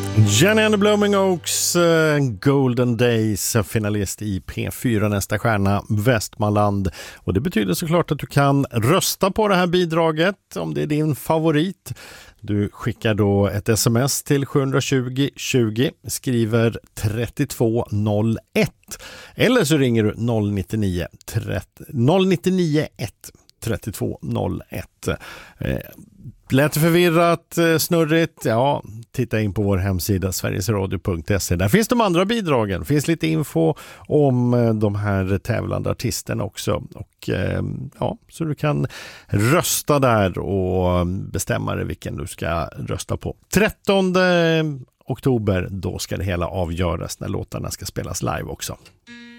Jenny and the Blooming Oaks, Golden Days, finalist i P4, nästa stjärna Västmanland. Och det betyder såklart att du kan rösta på det här bidraget om det är din favorit. Du skickar då ett sms till 720 20, skriver 3201 eller så ringer du 099 1 3201. Lät förvirrat, snurrigt? Ja, titta in på vår hemsida sverigesradio.se. Där finns de andra bidragen. Finns lite info om de här tävlande artisterna också. Och ja, så du kan rösta där och bestämma dig vilken du ska rösta på. 13 oktober, då ska det hela avgöras när låtarna ska spelas live också.